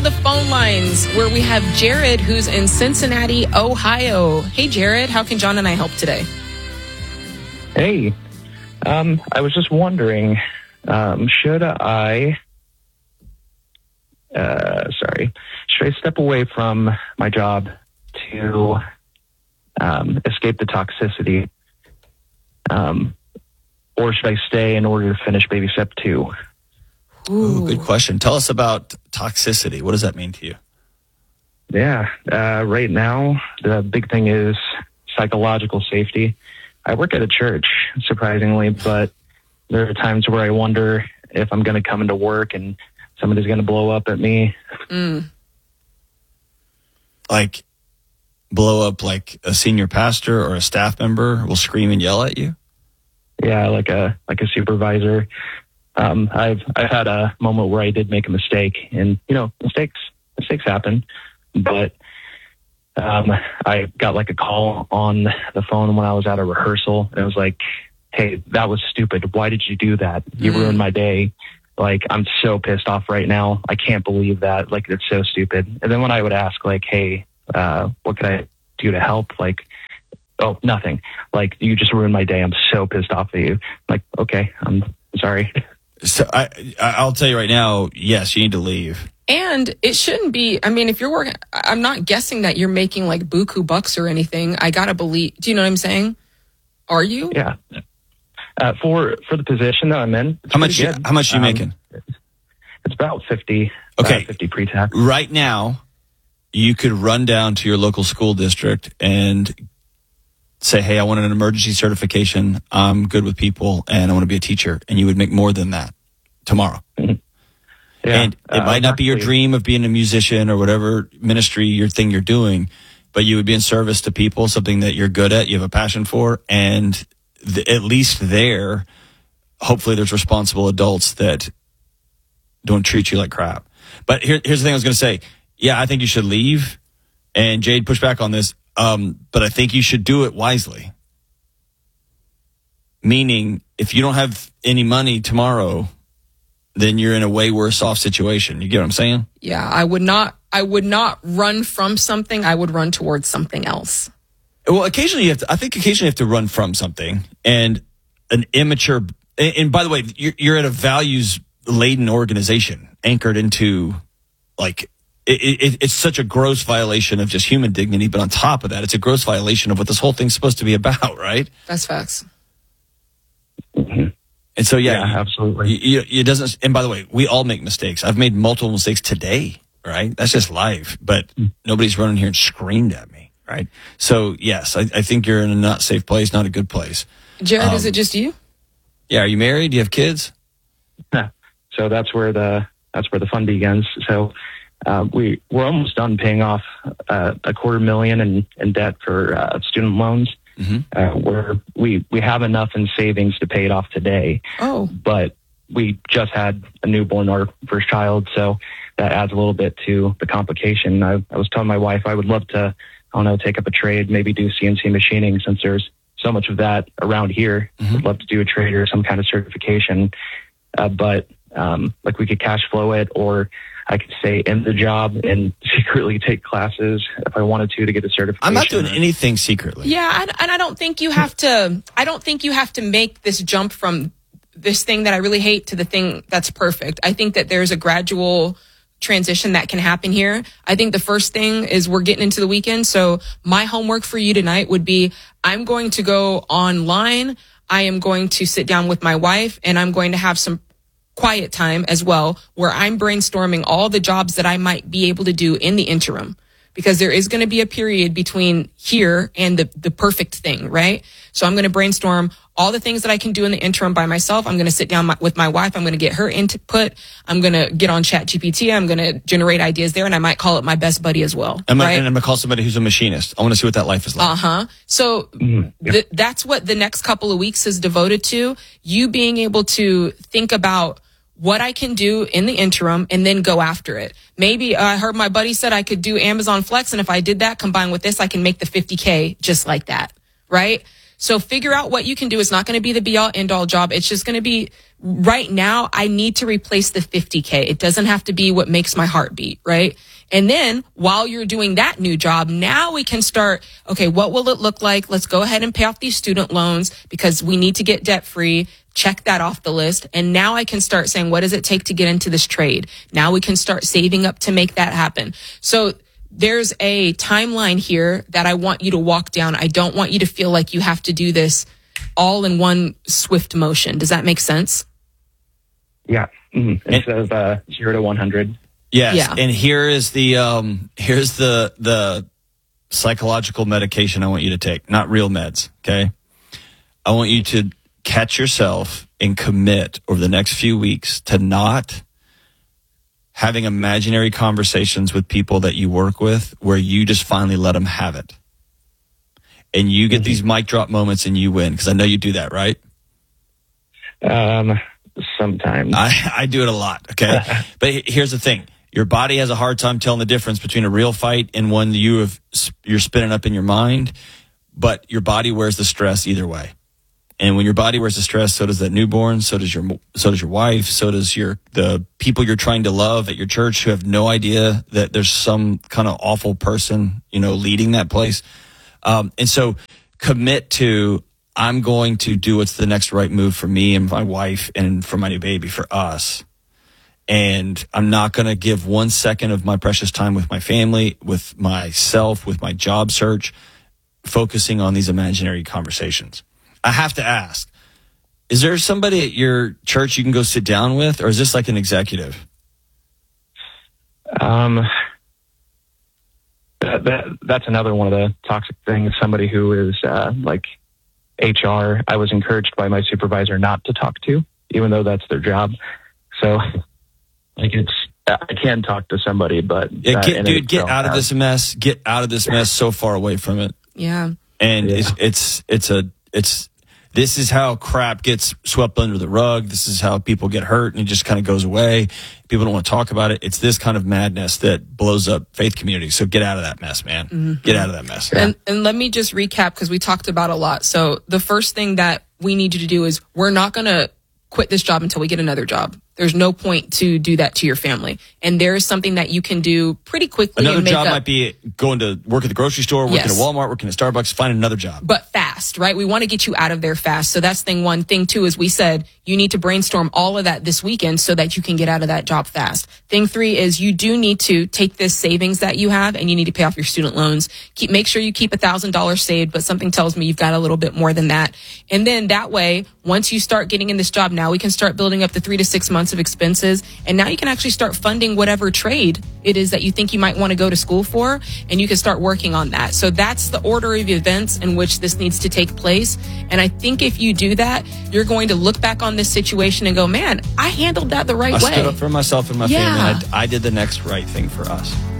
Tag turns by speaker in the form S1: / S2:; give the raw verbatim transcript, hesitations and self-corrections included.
S1: the phone lines where we have Jared, who's in Cincinnati, Ohio. Hey, Jared, how can John and I help today?
S2: Hey, um, I was just wondering, um, should I, uh, sorry, should I step away from my job to um, escape the toxicity, um, or should I stay in order to finish baby step two?
S3: Ooh, good question. Tell us about toxicity. What does that mean to you?
S2: Yeah, uh, right now, the big thing is psychological safety. I work at a church, surprisingly, but there are times where I wonder if I'm going to come into work and somebody's going to blow up at me.
S1: Mm.
S3: Like, blow up like a senior pastor or a staff member will scream and yell at you?
S2: Yeah, like a like a supervisor. Um, I've I've had a moment where I did make a mistake, and you know, mistakes mistakes happen. But um, I got like a call on the phone when I was at a rehearsal, and it was like, "Hey, that was stupid. Why did you do that? You mm. ruined my day. Like, I'm so pissed off right now. I can't believe that. Like, it's so stupid." And then when I would ask, like, "Hey, uh, what could I do to help?" Like, "Oh, nothing. Like, you just ruined my day. I'm so pissed off at you." Like, okay, I'm sorry.
S3: So I, I'll tell you right now, yes, you need to leave.
S1: And it shouldn't be, I mean, if you're working, I'm not guessing that you're making like buku bucks or anything. I gotta believe, do you know what I'm saying? Are you?
S2: Yeah. Uh, for, for the position that I'm in.
S3: How much, how much are you um, making?
S2: It's about fifty.
S3: Okay.
S2: About fifty pre-tax.
S3: Right now, you could run down to your local school district and say, "Hey, I want an emergency certification. I'm good with people and I want to be a teacher." And you would make more than that tomorrow.
S2: Mm-hmm. Yeah,
S3: and it
S2: uh,
S3: might not be your
S2: actually,
S3: dream of being a musician or whatever ministry, your thing you're doing, but you would be in service to people, something that you're good at, you have a passion for. And the, at least there, hopefully there's responsible adults that don't treat you like crap. But here, here's the thing I was going to say. Yeah, I think you should leave. And Jade pushed back on this. Um, but I think you should do it wisely. Meaning, if you don't have any money tomorrow, then you're in a way worse off situation. You get what I'm saying?
S1: Yeah, I would not, I would not run from something. I would run towards something else.
S3: Well, occasionally you have to, I think occasionally you have to run from something, and an immature, and, and by the way, you're, you're at a values laden organization anchored into like, It, it, it's such a gross violation of just human dignity, but on top of that, it's a gross violation of what this whole thing's supposed to be about, right?
S1: That's facts.
S2: Mm-hmm.
S3: And so, yeah,
S2: yeah
S3: you,
S2: absolutely.
S3: You, you, it doesn't. And by the way, we all make mistakes. I've made multiple mistakes today, right? That's just life. But mm-hmm. nobody's running here and screamed at me, right? So, yes, I, I think you're in a not safe place, not a good place.
S1: Jared,
S3: um,
S1: is it just you?
S3: Yeah. Are you married? Do you have kids?
S2: Yeah. So that's where the that's where the fun begins. So. Uh, we, we're almost done paying off uh, a quarter million in, in debt for uh, student loans.
S3: Mm-hmm.
S2: Uh, where we, we have enough in savings to pay it off today.
S1: Oh.
S2: But we just had a newborn, our first child, so that adds a little bit to the complication. I, I was telling my wife I would love to, I don't know, take up a trade, maybe do C N C machining since there's so much of that around here.
S3: Mm-hmm.
S2: I'd love to do a trade or some kind of certification. Uh, but um, like we could cash flow it, or I could stay in the job and secretly take classes if I wanted to to get a certification.
S3: I'm not doing anything secretly.
S1: Yeah, and, and I don't think you have to. I don't think you have to make this jump from this thing that I really hate to the thing that's perfect. I think that there's a gradual transition that can happen here. I think the first thing is we're getting into the weekend. So my homework for you tonight would be I'm going to go online. I am going to sit down with my wife and I'm going to have some quiet time as well, where I'm brainstorming all the jobs that I might be able to do in the interim, because there is going to be a period between here and the, the perfect thing, right? So I'm going to brainstorm all the things that I can do in the interim by myself. I'm going to sit down my, with my wife. I'm going to get her input. I'm going to get on Chat G P T. I'm going to generate ideas there, and I might call it my best buddy as well.
S3: I'm
S1: right?
S3: And I'm going to call somebody who's a machinist. I want to see what that life is like.
S1: Uh-huh. So
S2: mm-hmm. yep.
S1: th- that's what the next couple of weeks is devoted to. You being able to think about what I can do in the interim and then go after it. Maybe uh, I heard my buddy said I could do Amazon Flex, and if I did that combined with this, I can make the fifty K just like that, right? So figure out what you can do. It's not going to be the be all end all job. It's just going to be right now. I need to replace the fifty K. It doesn't have to be what makes my heart beat, right? And then while you're doing that new job, now we can start, okay, what will it look like? Let's go ahead and pay off these student loans because we need to get debt free. Check that off the list. And now I can start saying, what does it take to get into this trade? Now we can start saving up to make that happen. So there's a timeline here that I want you to walk down. I don't want you to feel like you have to do this all in one swift motion. Does that make sense?
S2: Yeah. Mm-hmm. Instead of uh, zero to one hundred.
S3: Yes.
S1: Yeah.
S3: And here is the, um, here's the, the psychological medication I want you to take, not real meds. Okay. I want you to catch yourself and commit over the next few weeks to not having imaginary conversations with people that you work with where you just finally let them have it. And you get mm-hmm. these mic drop moments and you win. Because I know you do that, right?
S2: Um, sometimes.
S3: I, I do it a lot, okay? But here's the thing. Your body has a hard time telling the difference between a real fight and one that you have, you're spinning up in your mind. But your body wears the stress either way. And when your body wears the stress, so does that newborn, so does your so does your wife, so does your the people you're trying to love at your church who have no idea that there's some kind of awful person, you know, leading that place. Um, and so commit to, I'm going to do what's the next right move for me and my wife and for my new baby, for us. And I'm not going to give one second of my precious time with my family, with myself, with my job search, focusing on these imaginary conversations. I have to ask, is there somebody at your church you can go sit down with, or is this like an executive?
S2: Um, that, that that's another one of the toxic things. Somebody who is uh, like H R, I was encouraged by my supervisor not to talk to, even though that's their job. So, like, it's I can talk to somebody, but
S3: yeah, get, dude, get out of this mess. Get out of this mess. So far away from it.
S1: Yeah,
S3: and
S2: yeah.
S3: it's it's it's a it's. This is how crap gets swept under the rug. This is how people get hurt and it just kind of goes away. People don't want to talk about it. It's this kind of madness that blows up faith communities. So get out of that mess, man. Mm-hmm. Get out of that mess.
S1: And, and let me just recap because we talked about a lot. So the first thing that we need you to do is we're not going to quit this job until we get another job. There's no point to do that to your family. And there is something that you can do pretty quickly.
S3: Another
S1: and make
S3: job
S1: up.
S3: might be going to work at the grocery store, working yes. at Walmart, working at Starbucks, find another job.
S1: But fast, right? We want to get you out of there fast. So that's thing one. Thing two is we said you need to brainstorm all of that this weekend so that you can get out of that job fast. Thing three is you do need to take this savings that you have and you need to pay off your student loans. Keep Make sure you keep one thousand dollars saved, but something tells me you've got a little bit more than that. And then that way, once you start getting in this job, now we can start building up the three to six months of expenses. And now you can actually start funding whatever trade it is that you think you might want to go to school for, and you can start working on that. So that's the order of events in which this needs to take place. And I think if you do that, you're going to look back on this situation and go, man, I handled that the right
S3: I
S1: way.
S3: I stood up for myself and my
S1: yeah.
S3: family. And I, I did the next right thing for us.